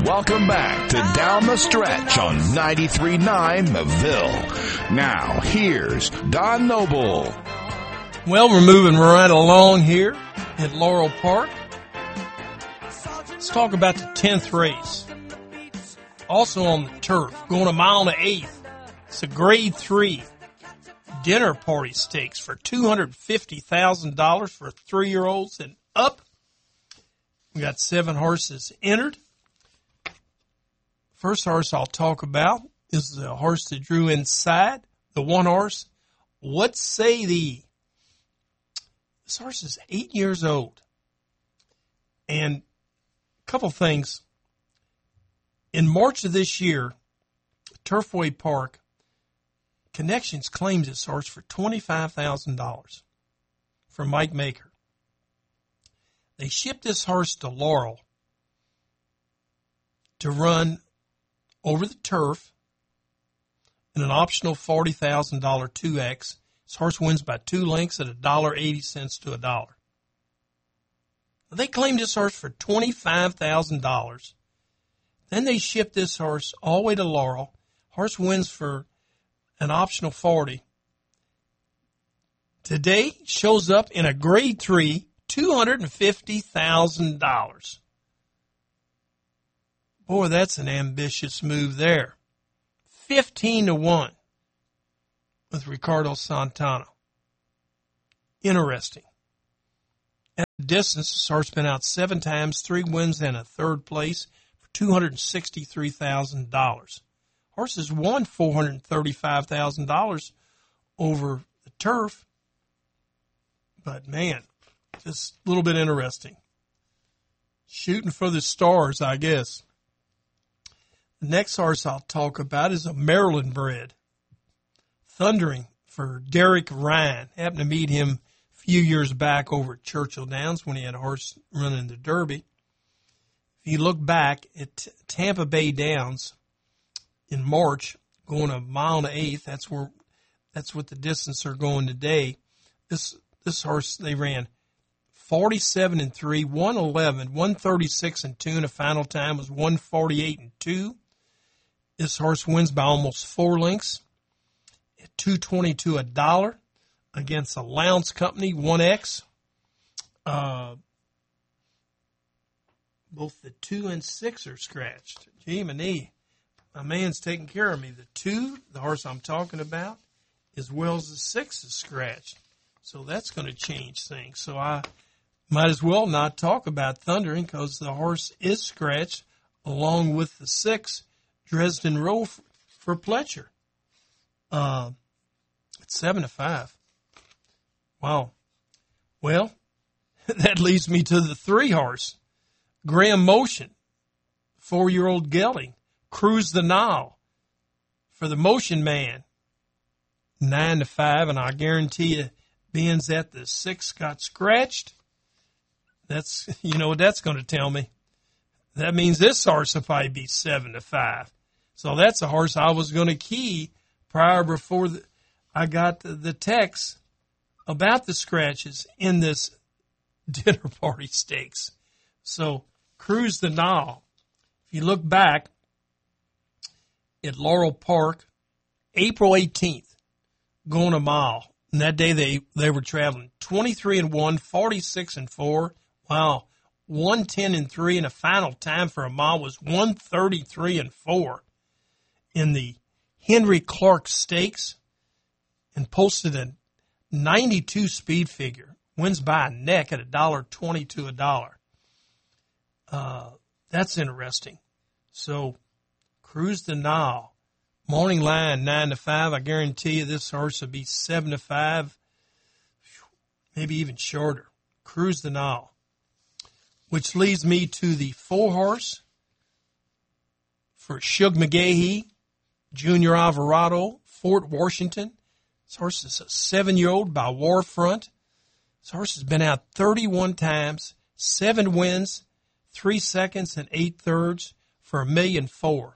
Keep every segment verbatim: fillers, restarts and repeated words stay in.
Welcome back to Down the Stretch on ninety-three point nine The Ville. Now, here's Don Noble. Well, we're moving right along here at Laurel Park. Let's talk about the tenth race. Also on the turf, going a mile and an eighth. It's a grade three dinner party stakes for two hundred fifty thousand dollars for three-year-olds and up. We got seven horses entered. First horse I'll talk about is the horse that drew inside, the one horse, What Say Thee? This horse is eight years old. And a couple things. In March of this year, Turfway Park, Connections claims this horse for twenty-five thousand dollars from Mike Maker. They shipped this horse to Laurel to run over the turf in an optional forty thousand dollars two X. This horse wins by two lengths at one dollar eighty to a dollar. They claimed this horse for twenty-five thousand dollars. Then they shipped this horse all the way to Laurel. Horse wins for an optional forty. Today shows up in a grade three, two hundred fifty thousand dollars. Boy, that's an ambitious move there. fifteen to one with Ricardo Santana. Interesting. At the distance, this horse been out seven times, three wins and a third place for two hundred sixty-three thousand dollars. Horse has won four hundred thirty-five thousand dollars over the turf. But, man, just a little bit interesting. Shooting for the stars, I guess. The next horse I'll talk about is a Maryland bred. Thundering for Derek Ryan. Happened to meet him a few years back over at Churchill Downs when he had a horse running the Derby. If you look back at Tampa Bay Downs in March, going a mile and an eighth, that's where that's what the distance they're going today. This this horse they ran forty-seven and three, one eleven, one thirty-six and two, and the final time was one forty-eight and two. This horse wins by almost four lengths at two twenty-two a dollar against a Lowndes Company one X. Uh, both the two and six are scratched. Gee, my knee. My man's taking care of me. The two, the horse I'm talking about, as well as the six is scratched. So that's going to change things. So I might as well not talk about Thundering because the horse is scratched along with the six, Dresden Row for, for Pletcher. Uh, it's seven to five. Wow. Well, that leads me to the three horse, Graham Motion, four-year-old gelding. Cruise the Nile for the Motion Man, nine to five, and I guarantee you, being that the six got scratched, that's you know what that's going to tell me. That means this horse will probably be seven to five. So that's a horse I was going to key prior before the, I got the, the text about the scratches in this dinner party stakes. So Cruise the Nile. If you look back at Laurel Park, April eighteenth, going a mile. And that day they, they were traveling twenty-three and one, forty-six and four. Wow. one ten and three, and the final time for a mile was one thirty-three and four in the Henry Clark Stakes, and posted a ninety-two speed figure. Wins by a neck at one dollar twenty-two a dollar. Uh, that's interesting. So, Cruise the Nile. Morning line, nine to five. I guarantee you this horse will be seven to five, maybe even shorter. Cruise the Nile. Which leads me to the four horse for Shug McGahee, Junior Alvarado, Fort Washington. This horse is a seven-year-old by Warfront. This horse has been out thirty-one times, seven wins, three seconds, and eight thirds for a million four.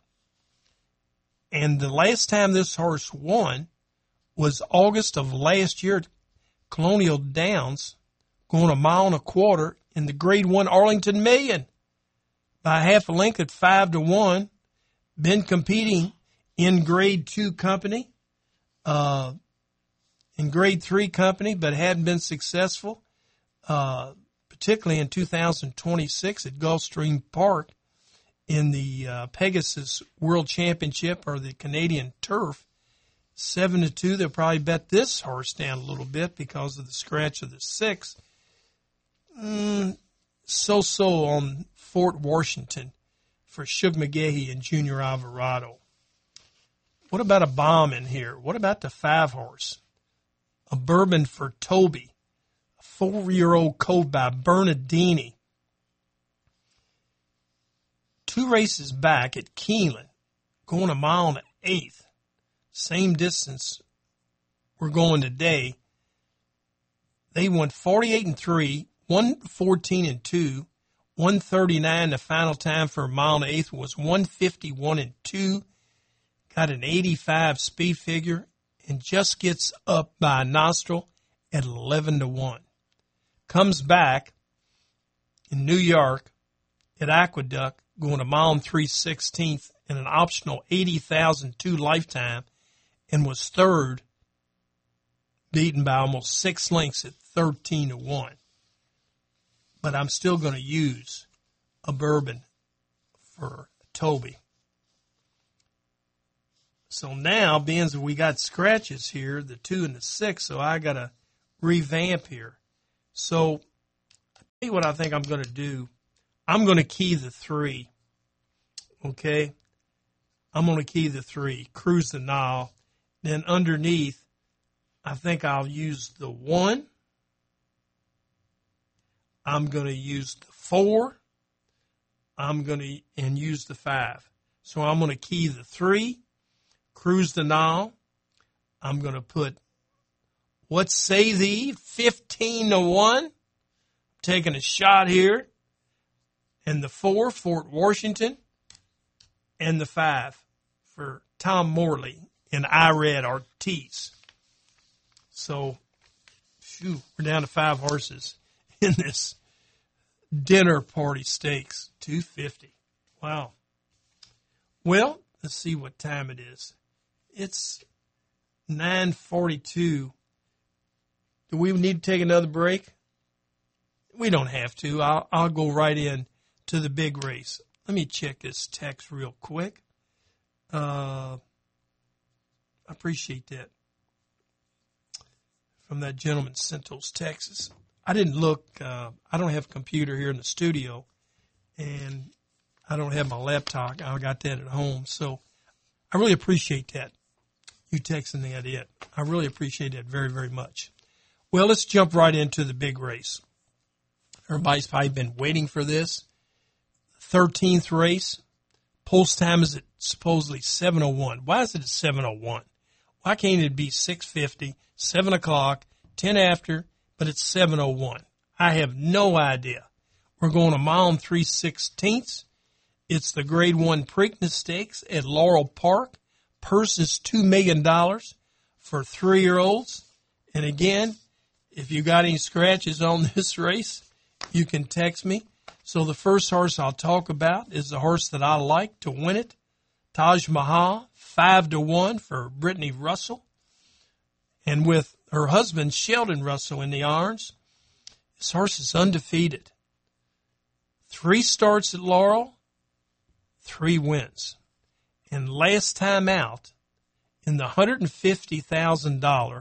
And the last time this horse won was August of last year at Colonial Downs, going a mile and a quarter in the Grade One Arlington Million. by half a length at five to one. Been competing in grade two company, uh, in grade three company, but hadn't been successful, uh, particularly in two thousand twenty-six at Gulfstream Park in the uh, Pegasus World Championship or the Canadian Turf. Seven to two. They'll probably bet this horse down a little bit because of the scratch of the six. Mm, so-so on Fort Washington for Shug McGahee and Junior Alvarado. What about a bomb in here? What about the five horse? A Bourbon for Toby. A four-year-old colt by Bernardini. Two races back at Keeneland, going a mile and an eighth. Same distance we're going today. They went forty-eight and three, one fourteen and two, one thirty-nine. The final time for a mile and an eighth was one fifty-one and two. Got an eighty-five speed figure and just gets up by a nostril at eleven to one. Comes back in New York at Aqueduct, going a mile and three sixteenths and an optional eighty thousand two lifetime, and was third, beaten by almost six lengths at thirteen to one. But I'm still going to use a Bourbon for Toby. So now, being as we got scratches here, the two and the six, so I got to revamp here. So, I'll tell you what I think I'm going to do. I'm going to key the three. Okay? I'm going to key the three, Cruise the Nile. Then underneath, I think I'll use the one. I'm going to use the four. I'm going to and use the five. So I'm going to key the three, Cruise the Nile. I'm going to put What Say Thee, fifteen to one. Taking a shot here. And the four, Fort Washington. And the five for Tom Morley and Irad Ortiz. So, phew, we're down to five horses in this dinner party stakes, two fifty. Wow. Well, let's see what time it is. It's nine forty-two. Do we need to take another break? We don't have to. I'll, I'll go right in to the big race. Let me check this text real quick. Uh, I appreciate that. From that gentleman sent those texts. I didn't look. Uh, I don't have a computer here in the studio, and I don't have my laptop. I got that at home. So I really appreciate that. You texting that in. I really appreciate that very, very much. Well, let's jump right into the big race. Everybody's probably been waiting for this. thirteenth race. Pulse time is at supposedly seven oh one. Why is it at seven oh one? Why can't it be six fifty, seven o'clock, ten after, but it's seven oh one? I have no idea. We're going a mile and three sixteenths. It's the Grade one Preakness Stakes at Laurel Park. Purse is two million dollars for three-year-olds. And again, if you got any scratches on this race, you can text me. So the first horse I'll talk about is the horse that I like to win it, Taj Mahal, five to one for Brittany Russell. And with her husband, Sheldon Russell, in the irons, this horse is undefeated. Three starts at Laurel, three wins. And last time out, in the one hundred fifty thousand dollars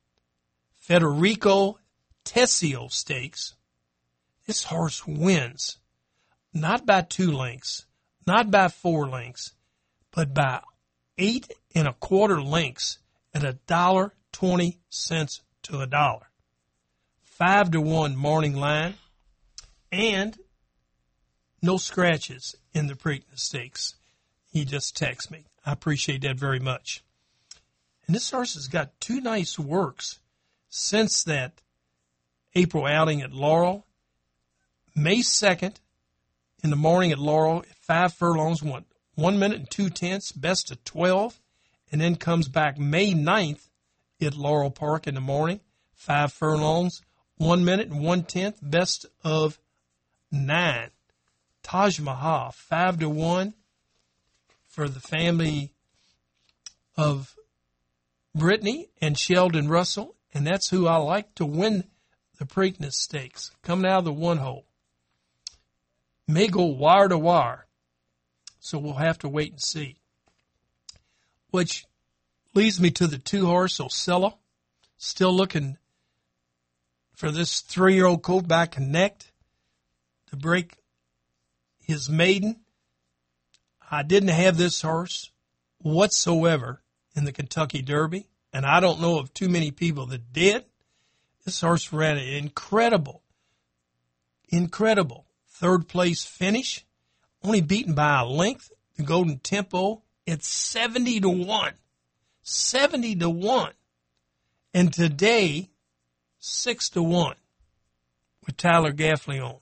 Federico Tessio Stakes, this horse wins, not by two lengths, not by four lengths, but by eight and a quarter lengths at a dollar twenty cents to a dollar. Five to one morning line, and no scratches in the Preakness Stakes. He just texted me. I appreciate that very much. And this horse has got two nice works since that April outing at Laurel. May second, in the morning at Laurel, at five furlongs, went one minute and two tenths, best of twelve, and then comes back May ninth at Laurel Park in the morning, five furlongs, one minute and one tenth, best of nine. Taj Mahal, five to one for the family of Brittany and Sheldon Russell, and that's who I like to win the Preakness Stakes, coming out of the one hole. May go wire to wire, so we'll have to wait and see. Which leads me to the two-horse Osella, still looking for this three-year-old colt by Connect to break his maiden. I didn't have this horse whatsoever in the Kentucky Derby, and I don't know of too many people that did. This horse ran an incredible, incredible third-place finish, only beaten by a length. The Golden Tempo at seventy to one. seventy to one. And today, six to one with Tyler Gaffley on.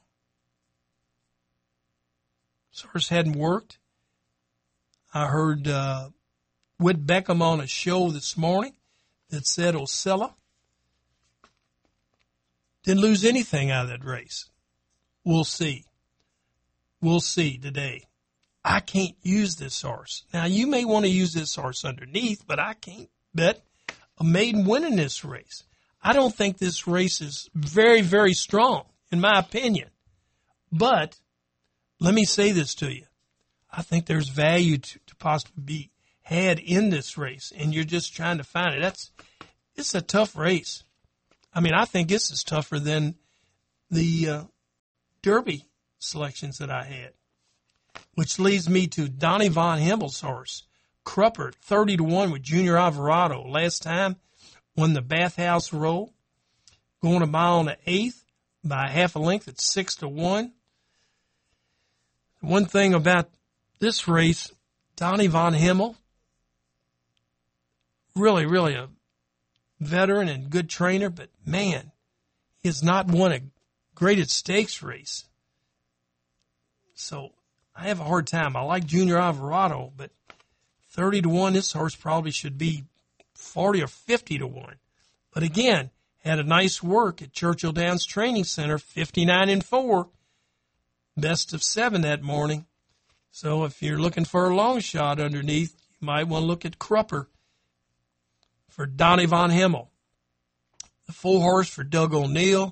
This horse hadn't worked. I heard uh, Whit Beckham on a show this morning that said Osella didn't lose anything out of that race. We'll see. We'll see today. I can't use this horse. Now, you may want to use this horse underneath, but I can't bet a maiden winning this race. I don't think this race is very, very strong, in my opinion. But let me say this to you. I think there's value to, to possibly be had in this race, and you're just trying to find it. That's it's a tough race. I mean, I think this is tougher than the uh, Derby selections that I had, which leads me to Donnie Von Himmel's horse, Crupper, thirty to one with Junior Alvarado. Last time won the Bathhouse Roll, going a mile on the eighth by half a length at six to one. One thing about this race, Donnie Von Himmel, really, really a veteran and good trainer, but man, he has not won a graded stakes race. So I have a hard time. I like Junior Alvarado, but thirty to one, this horse probably should be forty or fifty to one. But again, had a nice work at Churchill Downs Training Center, fifty-nine and four, best of seven that morning. So if you're looking for a long shot underneath, you might want to look at Crupper for Donnie Von Himmel. The full horse for Doug O'Neill,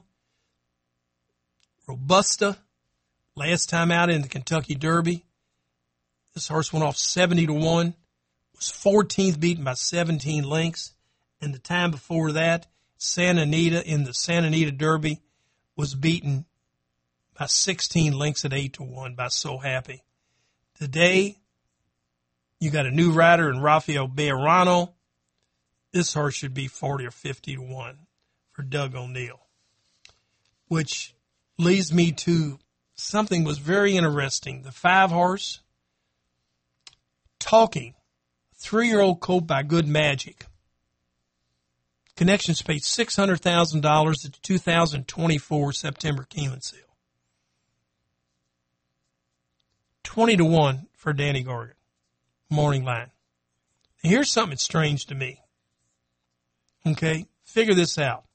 Robusta, last time out in the Kentucky Derby. This horse went off seventy to one, was fourteenth, beaten by seventeen lengths. And the time before that, Santa Anita in the Santa Anita Derby was beaten by sixteen lengths at eight to one by So Happy. Today, you got a new rider in Rafael Bejarano. This horse should be forty or fifty to one for Doug O'Neill, which leads me to something was very interesting. The five horse Talking, three-year-old colt by Good Magic. Connections paid six hundred thousand dollars at the two thousand twenty-four September Keeneland sale. twenty to one for Danny Gargan, morning line. Now, here's something strange to me. Okay, figure this out.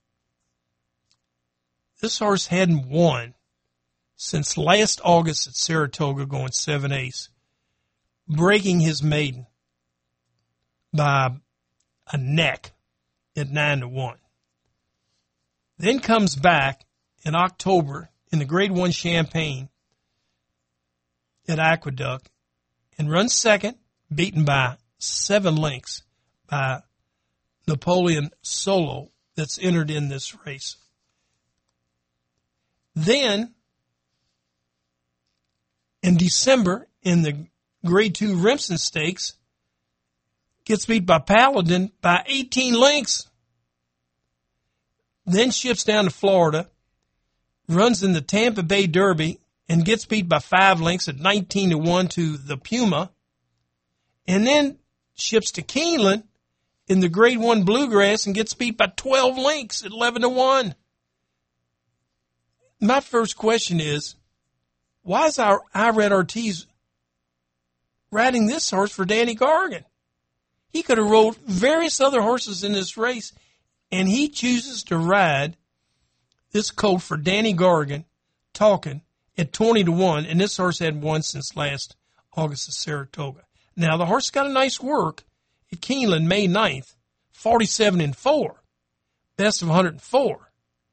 This horse hadn't won since last August at Saratoga going seven ace, breaking his maiden by a neck at nine to one. Then comes back in October in the Grade One Champaign at Aqueduct and runs second, beaten by seven lengths by Napoleon Solo that's entered in this race. Then, in December, in the Grade Two Remsen Stakes, gets beat by Paladin by eighteen lengths. Then ships down to Florida, runs in the Tampa Bay Derby, and gets beat by five lengths at nineteen to one to the Puma. And then ships to Keeneland in the Grade One Bluegrass and gets beat by twelve lengths at eleven to one. My first question is, why is our Irad Ortiz riding this horse for Danny Gargan? He could have rode various other horses in this race, and he chooses to ride this colt for Danny Gargan, Talking, at twenty to one, and this horse hadn't won since last August at Saratoga. Now, the horse got a nice work at Keeneland May ninth, forty-seven and four, best of one hundred four.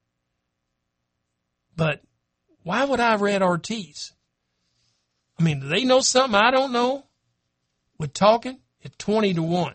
But why would I have read Ortiz? I mean, do they know something I don't know? With talking at twenty to one.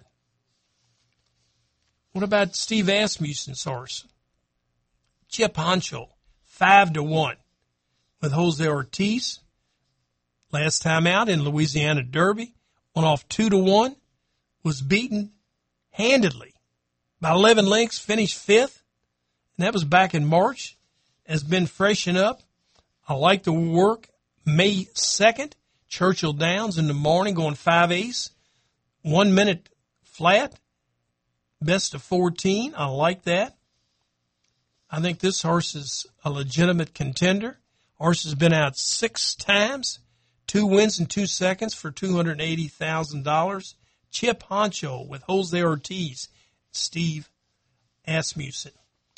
What about Steve Asmussen's horse? Chip Honcho, five to one. With Jose Ortiz, last time out in Louisiana Derby, went off two to one, was beaten handedly by eleven lengths, finished fifth, and that was back in March. Has been freshened up. I like the work. May second, Churchill Downs in the morning, going five ace, one minute flat, best of fourteen. I like that. I think this horse is a legitimate contender. Horse has been out six times, two wins and two seconds for two hundred eighty thousand dollars. Chip Honcho with Jose Ortiz, Steve Asmussen.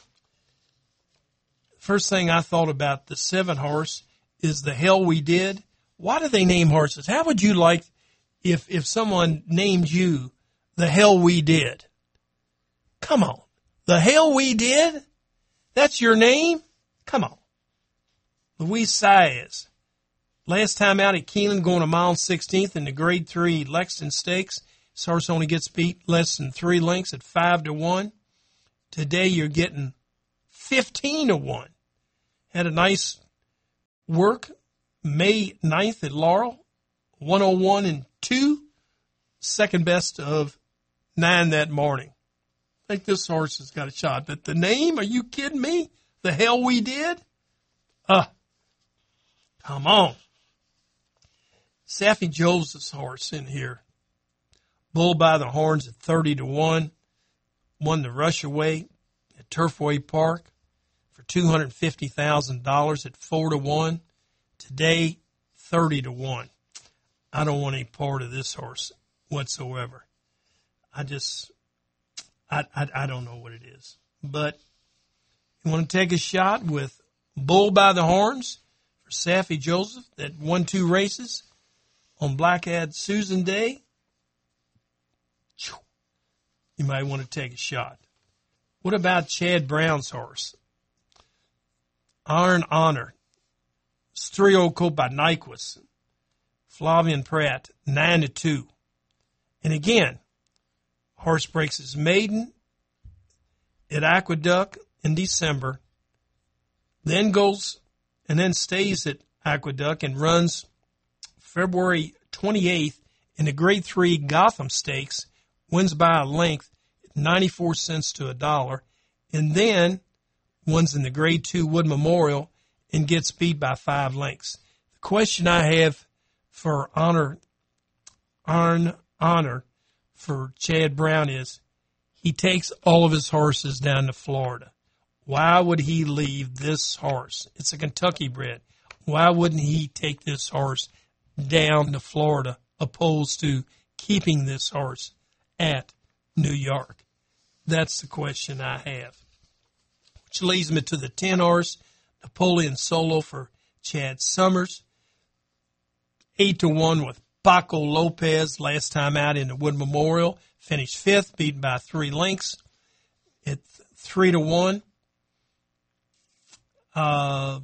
First thing I thought about the seven horse is The Hell We Did. Why do they name horses? How would you like if if someone named you The Hell We Did? Come on. The Hell We Did? That's your name? Come on. Luis Saez. Last time out at Keeneland, going a mile and sixteenth in the grade three Lexington Stakes. This horse only gets beat less than three lengths at five to one. Today you're getting fifteen to one. Had a nice work May ninth at Laurel, one oh one and two, second best of nine that morning. I think this horse has got a shot. But the name, are you kidding me? The Hell We Did? Uh, come on. Saffie Joseph's horse in here. Bull by the Horns at thirty to one. Won the Rushaway at Turfway Park for two hundred fifty thousand dollars at four to one. Today, thirty to one. I don't want any part of this horse whatsoever. I just, I, I, I don't know what it is. But you want to take a shot with Bull by the Horns for Saffie Joseph that won two races on Blackad Susan Day? You might want to take a shot. What about Chad Brown's horse? Iron Honor. It's three-year-old colt by Nyquist. Flavian Pratt, nine to two. And again, horse breaks his maiden at Aqueduct in December, then goes and then stays at Aqueduct and runs February twenty-eighth in the grade three Gotham Stakes, wins by a length at ninety-four cents to a dollar, and then wins in the grade two Wood Memorial and gets beat by five lengths. The question I have for honor, honor, honor for Chad Brown is he takes all of his horses down to Florida. Why would he leave this horse? It's a Kentucky bred. Why wouldn't he take this horse down to Florida opposed to keeping this horse at New York? That's the question I have. Which leads me to the ten horse, Napoleon Solo for Chad Summers. Eight to one with Paco Lopez last time out in the Wood Memorial. Finished fifth, beaten by three lengths at three to one. Uh,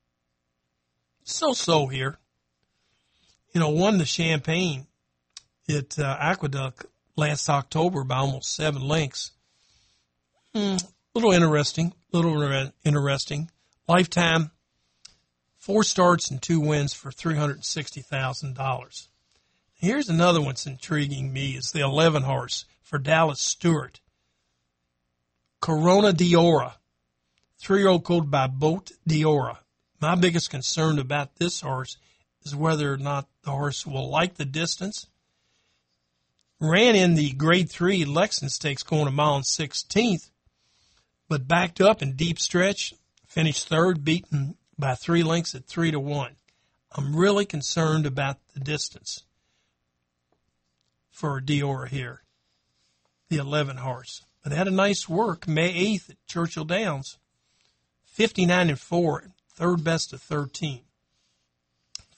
so-so here. You know, won the Champagne at uh, Aqueduct last October by almost seven lengths. Hmm, little interesting, little interesting. Lifetime, four starts and two wins for three hundred sixty thousand dollars. Here's another one that's intriguing me is the eleven horse for Dallas Stewart. Corona Diora, three-year-old colt by Boat Diora. My biggest concern about this horse is whether or not the horse will like the distance. Ran in the grade three Lexington Stakes going a mile and sixteenth, but backed up in deep stretch, finished third, beaten by three lengths at three to one. I'm really concerned about the distance for Diora here, the eleven horse. But had a nice work May eighth at Churchill Downs, fifty-nine and four, third best of thirteen.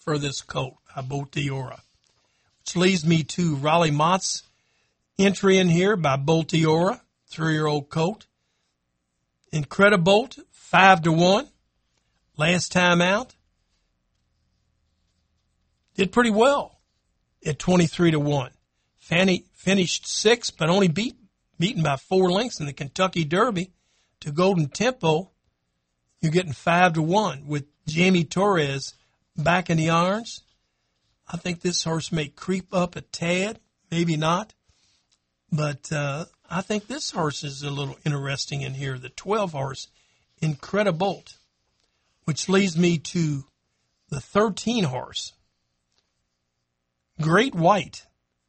for this colt by Bolt d'Oro. Which leads me to Raleigh Mott's entry in here by Bolt d'Oro, three-year-old colt. Incredibolt, five to one. Last time out, did pretty well at twenty-three to one. Fanny finished sixth, but only beat, beaten by four lengths in the Kentucky Derby to Golden Tempo. You're getting five to one with Jamie Torres back in the irons. I think this horse may creep up a tad, maybe not. But uh, I think this horse is a little interesting in here, the twelve horse, Incredibolt, which leads me to the thirteen horse, Great White,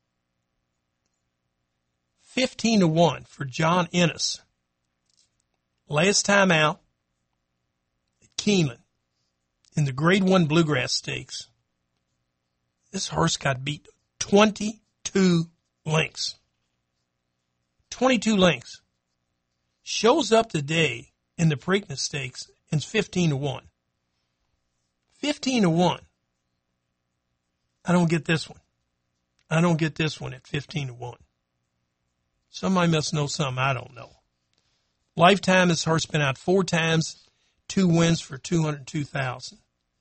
fifteen to one for John Ennis. Last time out at Keeneland in the Grade One Bluegrass Stakes, this horse got beat twenty-two lengths. twenty-two lengths. Shows up today in the Preakness Stakes and it's fifteen to one. fifteen to one. I don't get this one. I don't get this one at fifteen to one. Somebody must know something I don't know. Lifetime, this horse been out four times, two wins for two hundred two thousand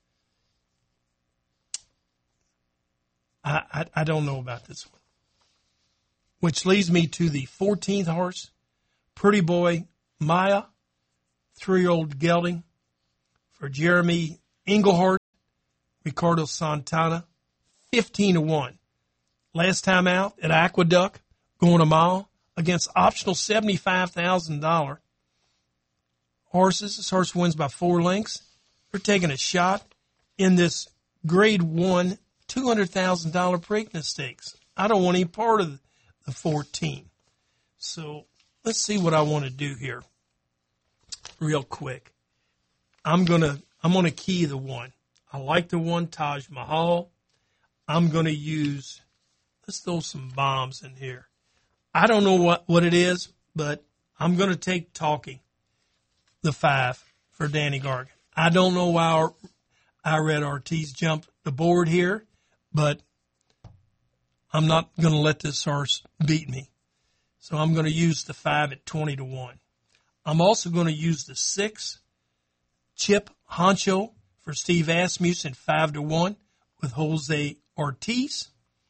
dollars. I, I, I don't know about this one. Which leads me to the fourteenth horse, Pretty Boy Maya, three-year-old gelding for Jeremy Englehart, Ricardo Santana, fifteen to one. Last time out at Aqueduct, going a mile against optional seventy-five thousand dollars horses. This horse wins by four lengths. They're taking a shot in this Grade One two hundred thousand dollars Preakness Stakes. I don't want any part of the fourteen. So let's see what I want to do here real quick. I'm going to I'm going to key the one. I like the one, Taj Mahal. I'm going to use, let's throw some bombs in here. I don't know what, what it is, but I'm going to take Talkie, the five, for Danny Gargan. I don't know why I read Ortiz jump the board here, but I'm not going to let this horse beat me. So I'm going to use the five at twenty to one. I'm also going to use the six, Chip Honcho, for Steve Asmussen, five to one, with Jose Ortiz.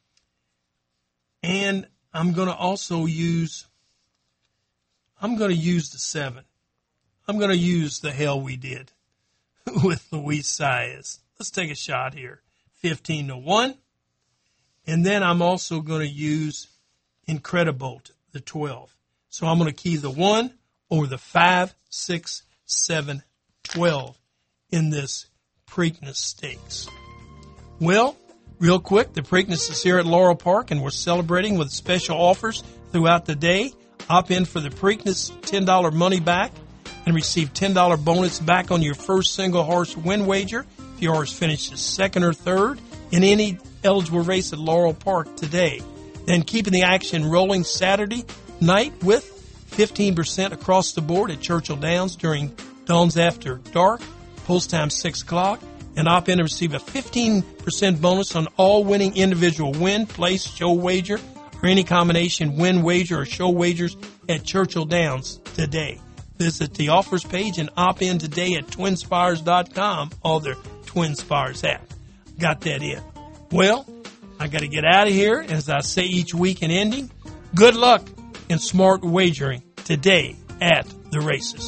And I'm going to also use, I'm going to use the seven. I'm going to use the Hell We Did with Luis Saez. Let's take a shot here. fifteen to one. And then I'm also going to use Incredibolt, the twelve. So I'm going to key the one or the five, six, seven, twelve in this Preakness Stakes. Well, real quick, the Preakness is here at Laurel Park, and we're celebrating with special offers throughout the day. Opt in for the Preakness ten dollars money back and receive ten dollars bonus back on your first single horse win wager if your horse finishes second or third in any eligible race at Laurel Park today. Then keeping the action rolling Saturday night with fifteen percent across the board at Churchill Downs during Dawns After Dark, post time six o'clock, and opt in to receive a fifteen percent bonus on all winning individual win, place, show wager, or any combination win wager or show wagers at Churchill Downs today. Visit the offers page and opt in today at twin spires dot com or their Twin Spires app. Got that in. Well, I got to get out of here. As I say each week in ending, good luck and smart wagering today at the races.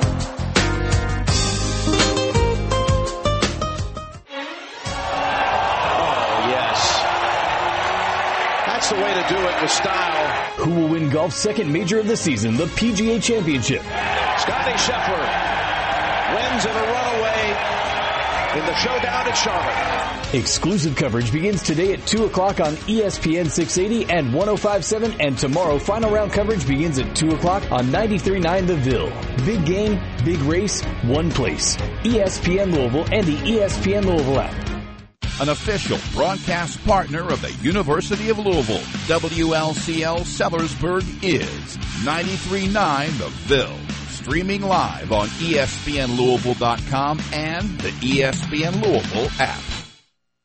That's the way to do it with style. Who will win golf's second major of the season, the P G A Championship? Scotty Scheffler wins in a runaway in the showdown at Charlotte. Exclusive coverage begins today at two o'clock on E S P N six eighty and one oh five point seven, and tomorrow final round coverage begins at two o'clock on ninety-three point nine The Ville. Big game, big race, one place. E S P N Louisville and the E S P N Louisville app. An official broadcast partner of the University of Louisville, W L C L Sellersburg is ninety-three point nine The Ville. Streaming live on E S P N Louisville dot com and the E S P N Louisville app.